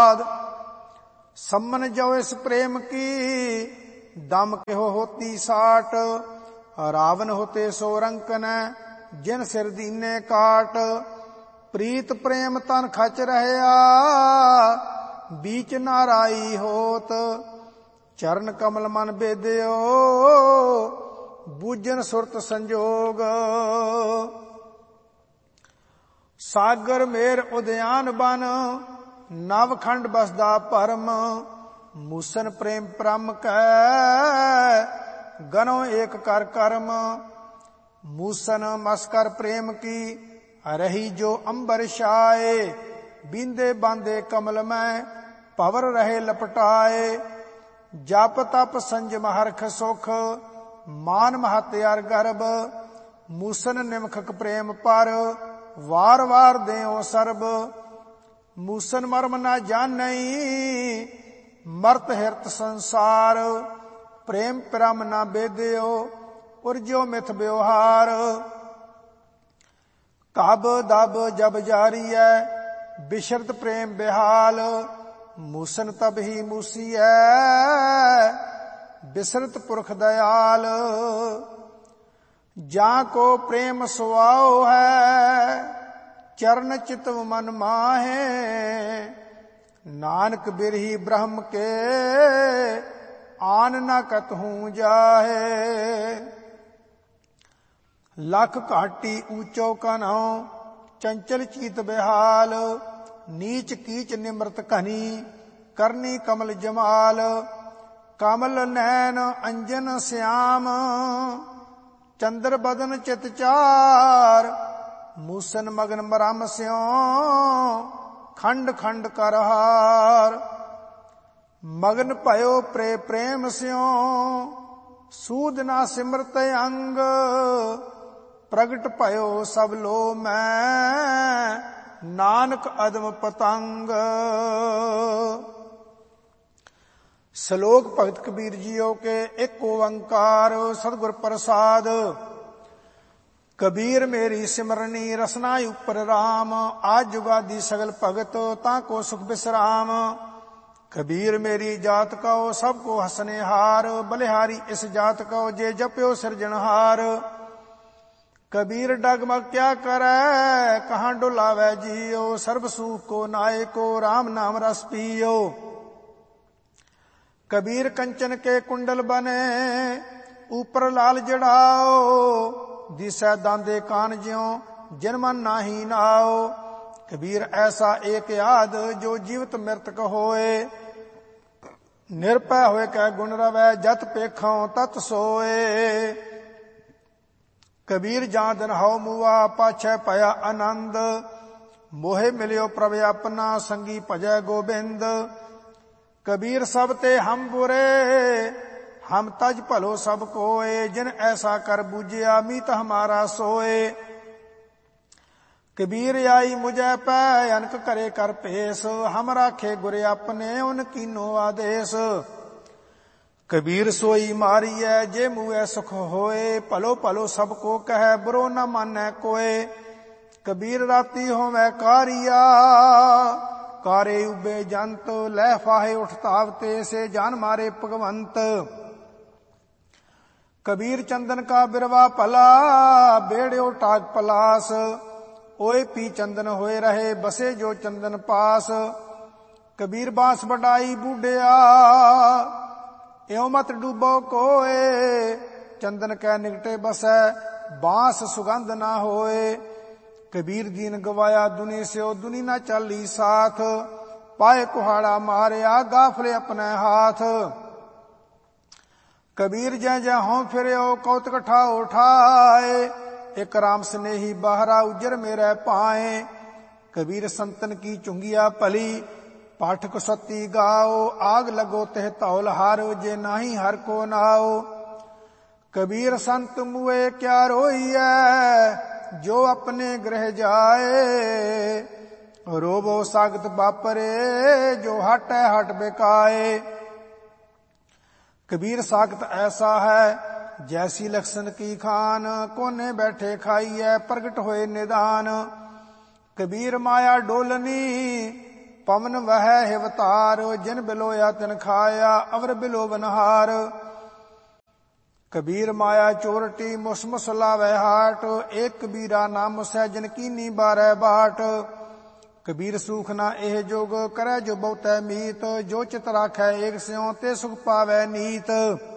प्रसाद। सम्मन जो इस प्रेम की दम केहो होती साट। रावण होते सो रंकन जिन सिर दीने काट। प्रीत प्रेम तन खच रहया बीच नाराई होत। चरण कमल मन बेदियो बूझन सुरत संजोग। सागर मेर उद्यान बन नवखंड बसदा परम। मूसन प्रेम परम कै गनो एक कर कर्म। मूसन मस्कर प्रेम की रही जो अंबर छाए। बींदे बांदे कमल में पवर रहे लपटाए। जप तप संजम हरख सुख मान महत्यार गर्भ। मूसन निमखक प्रेम पर वार वार देओ सर्ब। मूसन मर्म न जानई मर्त हिरत संसार। प्रेम परम न बेदियो उर्जो मिथ व्यवहार। कब दब जब जारी है बिशरत प्रेम बेहाल। मूसन तब ही मूसी है बिसरत पुरख दयाल। जा को प्रेम सुआओ है चरण चितव मन माहे। नानक बिरही ब्रह्म के आन न कतहूँ जाहे। लख घाटी ऊंचो कन्हो चंचल चीत बेहाल। नीच कीच निमृत कनी करनी कमल जमाल। कमल नैन अंजन श्याम चंद्र बदन चित चार। मूसन मगन मरम स्यों खंड खंड करहार। मगन भयो प्रेम स्यों सूद ना सिमरत अंग। प्रगट भयो सब लो मैं नानक अदम पतंग। श्लोक भगत कबीर जीओ के एक ओंकार सतगुर प्रसाद। कबीर मेरी सिमरनी रसना उपर राम। आज जुगादी सगल भगत ताको सुख विश्राम। कबीर मेरी जात कहो सबको हसने हार। बलिहारी इस जात कहो जे जप्यो सिरजनहार। कबीर डगमग क्या करे कहाँ डुलावे जियो। सर्व सुख को नाय को राम नाम रस पियो। कबीर कंचन के कुंडल बने ऊपर लाल जड़ाओ। दिसै दांदे कान ज्यों जिन मन नाही नाओ। कबीर ऐसा एक याद जो जीवित मृतक होए। निरपै होए कै गुण रवै जत पेखों तत सोए। कबीर जादन हौ मुआ पाछै पया आनंद। मोहे मिलियो प्रभ अपना संगी भजै गोबिंद। कबीर सब ते हम बुरे हम तज भलो सब कोए। जिन ऐसा कर बूझिया मीत हमारा सोए। कबीर आई मुझे पै अनक करे कर पेश। हम राखे गुरे अपने उन कीनो आदेश। कबीर सोई मारिय जे मुए सुख होए। भलो भलो सबको कह बुरो न मानै कोय। कबीर राती होवे कारिया कारे उबे जंत। लै फाहे उठतावते से जान मारे भगवंत। कबीर चंदन का बिरवा भला बेड़ो टाग पलास। ओए पी चंदन होए रहे बसे जो चंदन पास। कबीर बांस बढ़ाई बूढ़िया एवं मत डूबो कोए। चंदन कै निकटे बसै बांस सुगंध ना होए। कबीर दीन गवाया दुनी स्यो दुनी ना चाली साथ। पाए कुहाड़ा मारिया गाफले अपने हाथ। कबीर जय जय हों फिरो कौतक ठाओ ठाए। एक राम स्नेही बाहरा उजर मेरे पाए। कबीर संतन की चुंगिया पली पाठक सती गाओ। आग लगो तेह तौल हारो जे नाही हर को नाओ। कबीर संत मुए क्या रोइए जो अपने गृह जाए। रोबो सागत बापरे जो हटै हट बेकाए। कबीर सागत ऐसा है जैसी लक्षण की खान। कोने बैठे खाइए प्रगट होए निदान। कबीर माया डोलनी पवन वह हिवतार, जिन बिलोया तिन खाया, अवर बिलो बनहार। कबीर माया चोरटी, मुस मुस लावै हाट, एक कबीरा नाम मुसै, जिन कीनी बारै बाट। कबीर सूख ना एह जोग, करै जो बहुतै मीत, जो चित राखै एक स्यों, ते सुख पावै नीत।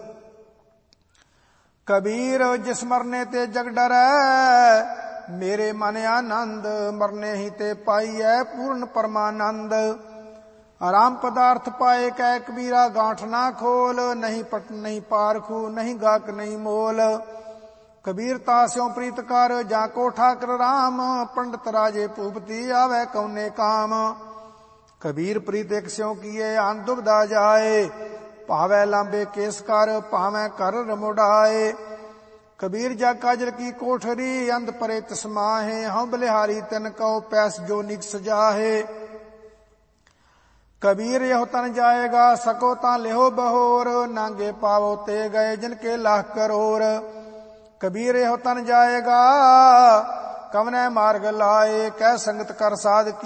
कबीर जिस मरने ते जग डरै, मेरे मन आनंद, मरने ही ते पाइयै पूर्ण परमानंद। राम पदार्थ पाए कै कबीरा, गांठ ना खोल, नहीं पट नहीं पारखू, नहीं गाक नहीं मोल। कबीर तास्यों प्रीत कर, जाको ठाकर राम, पंडित राजे भूपति आवे कौने काम। कबीर प्रीत एक स्यों किए, आन दुबदा जाए, भावै लांबे केस कर, भावै कर रमुड़ाए। कबीर जा काजल की कोठरी, अंध परे तिसमाहे, हूँ बलिहारी तिन कहो, पैस जो निक सजाहे। कबीर यहो तन जाएगा, सको ता लेहो बहोर, नांगे पावो ते गए जिनके लाख करोड़। कबीर यहो तन जाएगा, कवने मार्ग लाए, कह संगत कर साध